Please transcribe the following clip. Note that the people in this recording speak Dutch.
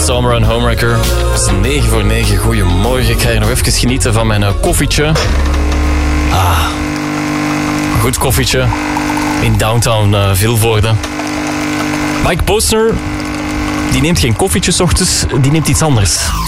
Summer en Homewrecker. Het is 9 voor 9. Goedemorgen. Ik ga hier nog even genieten van mijn koffietje. Goed koffietje. In downtown Vilvoorde. Mike Posner, die neemt geen koffietje 's ochtends, die neemt iets anders.